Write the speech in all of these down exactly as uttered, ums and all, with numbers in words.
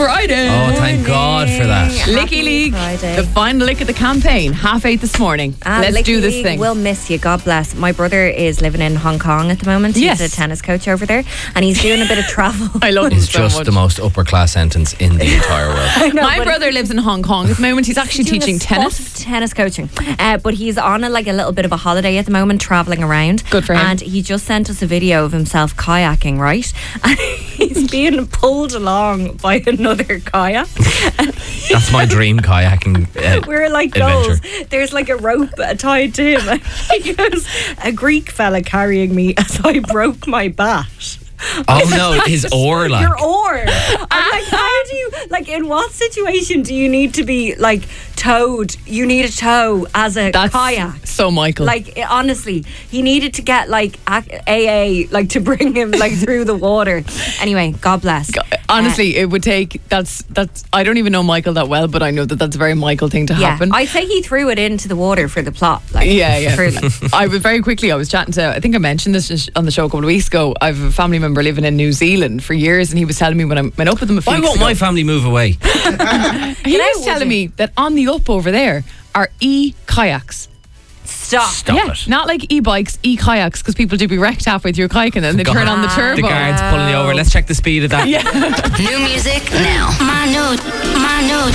Friday. Oh, thank God for that. Licky League, Friday. the final lick of the campaign, half eight this morning. Ah, Let's Licky do this League, thing. We'll miss you. God bless. My brother is living in Hong Kong at the moment. He's Yes. a tennis coach over there, and he's doing a bit of travel. I love him It's so just much. the most upper class sentence in the entire world. I know, My but brother lives in Hong Kong at the moment. He's actually he's doing teaching a spot tennis. of tennis coaching, uh, but he's on a, like a little bit of a holiday at the moment, traveling around. Good for him. And he just sent us a video of himself kayaking, right? And he's being pulled along by another kayak. That's my dream kayaking uh, We're like adventure. goals. There's like a rope tied to him. He goes, a Greek fella carrying me as I broke my bat. Oh no, his oar, like. Your oar. I'm like, how do you, like, in what situation do you need to be, like, towed? You need a tow as a That's kayak. so Michael. Like, it- honestly, he needed to get, like, A A, like, to bring him, like, through the water. Anyway, God bless. Honestly, it would take. That's that's. I don't even know Michael that well, but I know that that's a very Michael thing to Yeah, happen. I'd say he threw it into the water for the plot. Like, Yeah, yeah. truly. I was very quickly, I was chatting to, I think I mentioned this on the show a couple of weeks ago. I have a family member living in New Zealand for years, and he was telling me when I went up with him a few Why weeks won't ago, my family move away? he Get was out, telling would me that on the up over there are e-kayaks. Stop. Stop yeah, it. not like e-bikes, e-kayaks, because people do be wrecked halfway through kayaking and they God. turn on the turbo. The guard's pulling you over. Let's check the speed of that. New music now. My new, my new.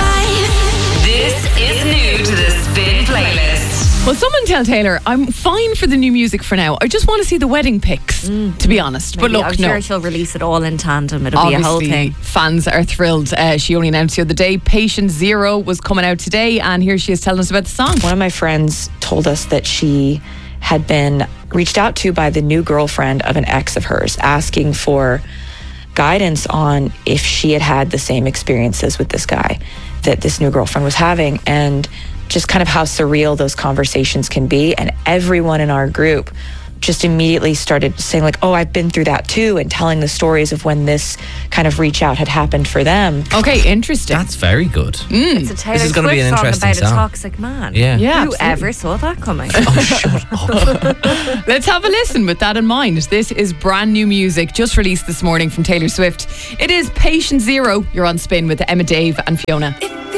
This is new to the Spin playlist. Well, someone tell Taylor, I'm fine for the new music for now. I just want to see the wedding pics, to be honest. but Maybe, look, I'm no. sure she'll release it all in tandem. It'll Obviously, be a whole thing. fans are thrilled. Uh, she only announced the other day Patient Zero was coming out today, and here she is telling us about the song. One of my friends told us that she had been reached out to by the new girlfriend of an ex of hers, asking for guidance on if she had had the same experiences with this guy that this new girlfriend was having, and just kind of how surreal those conversations can be. And everyone in our group just immediately started saying, like, oh, I've been through that too, and telling the stories of when this kind of reach out had happened for them. Okay, interesting. That's very good. It's a Taylor This is gonna Swift be an song interesting about song. a toxic man. Yeah. Yeah, Who absolutely. ever saw that coming? Let's have a listen with that in mind. This is brand new music just released this morning from Taylor Swift. It is Patient Zero. You're on Spin with Emma, Dave and Fiona. If